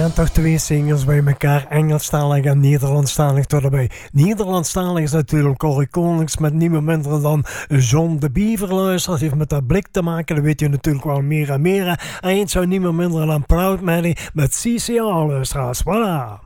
zijn toch twee singers bij elkaar, Engelstalig en Nederlandstalig erbij. Nederlandstalig is natuurlijk Corrie Konings met niemand minder dan John de Beaver luistert. Heeft met dat blik te maken, dat weet je natuurlijk wel meer en meer. En het zou niemand minder dan Proud Mary met CCR luisteraars. Voilà.